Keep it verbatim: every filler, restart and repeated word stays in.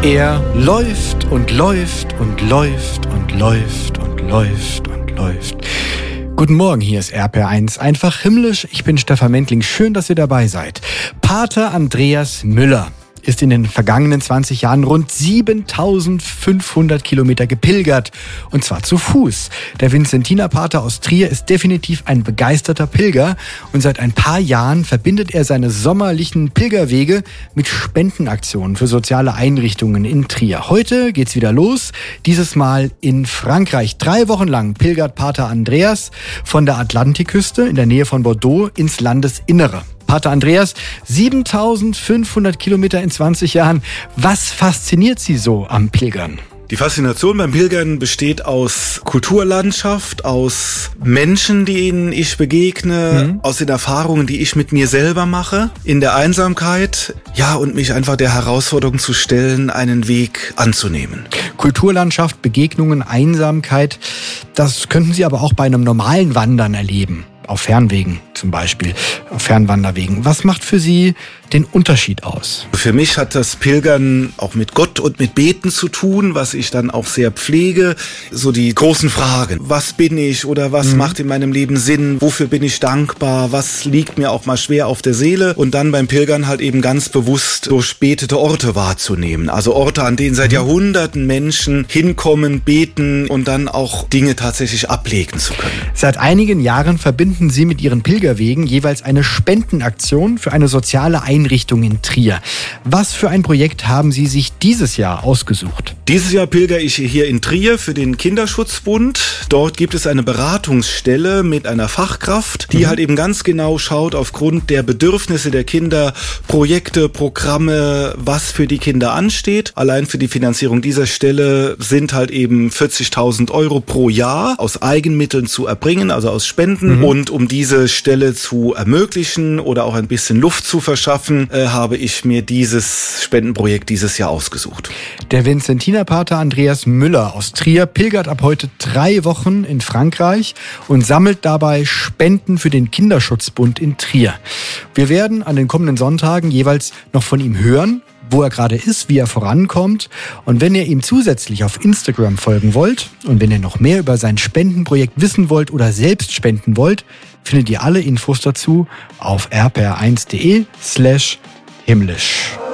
Er läuft und läuft und läuft und läuft und läuft und läuft. Guten Morgen, hier ist R P R eins, einfach himmlisch. Ich bin Stefan Mentling, schön, dass ihr dabei seid. Pater Andreas Müller ist in den vergangenen zwanzig Jahren rund siebentausendfünfhundert Kilometer gepilgert. Und zwar zu Fuß. Der Vinzentinerpater aus Trier ist definitiv ein begeisterter Pilger. Und seit ein paar Jahren verbindet er seine sommerlichen Pilgerwege mit Spendenaktionen für soziale Einrichtungen in Trier. Heute geht's wieder los. Dieses Mal in Frankreich. Drei Wochen lang pilgert Pater Andreas von der Atlantikküste in der Nähe von Bordeaux ins Landesinnere. Pater Andreas, siebentausendfünfhundert Kilometer in zwanzig Jahren. Was fasziniert Sie so am Pilgern? Die Faszination beim Pilgern besteht aus Kulturlandschaft, aus Menschen, denen ich begegne, mhm. aus den Erfahrungen, die ich mit mir selber mache, in der Einsamkeit, ja, und mich einfach der Herausforderung zu stellen, einen Weg anzunehmen. Kulturlandschaft, Begegnungen, Einsamkeit, das könnten Sie aber auch bei einem normalen Wandern erleben. Auf Fernwegen zum Beispiel, auf Fernwanderwegen. Was macht für Sie den Unterschied aus? Für mich hat das Pilgern auch mit Gott und mit Beten zu tun, was ich dann auch sehr pflege. So die großen Fragen. Was bin ich oder was mhm. macht in meinem Leben Sinn? Wofür bin ich dankbar? Was liegt mir auch mal schwer auf der Seele? Und dann beim Pilgern halt eben ganz bewusst durchbetete Orte wahrzunehmen. Also Orte, an denen seit mhm. Jahrhunderten Menschen hinkommen, beten und dann auch Dinge tatsächlich ablegen zu können. Seit einigen Jahren verbinden Sie mit Ihren Pilgerwegen jeweils eine Spendenaktion für eine soziale Einrichtung in Trier. Was für ein Projekt haben Sie sich dieses Jahr ausgesucht? Dieses Jahr pilgere ich hier in Trier für den Kinderschutzbund. Dort gibt es eine Beratungsstelle mit einer Fachkraft, die mhm. halt eben ganz genau schaut aufgrund der Bedürfnisse der Kinder, Projekte, Programme, was für die Kinder ansteht. Allein für die Finanzierung dieser Stelle sind halt eben vierzigtausend Euro pro Jahr aus Eigenmitteln zu erbringen, also aus Spenden. Mhm. Und um diese Stelle zu ermöglichen oder auch ein bisschen Luft zu verschaffen, äh, habe ich mir dieses Spendenprojekt dieses Jahr ausgesucht. Der Vinzentinerpater Andreas Müller aus Trier pilgert ab heute drei Wochen in Frankreich und sammelt dabei Spenden für den Kinderschutzbund in Trier. Wir werden an den kommenden Sonntagen jeweils noch von ihm hören, wo er gerade ist, wie er vorankommt. Und wenn ihr ihm zusätzlich auf Instagram folgen wollt und wenn ihr noch mehr über sein Spendenprojekt wissen wollt oder selbst spenden wollt, findet ihr alle Infos dazu auf r p r eins punkt d e slash himmlisch.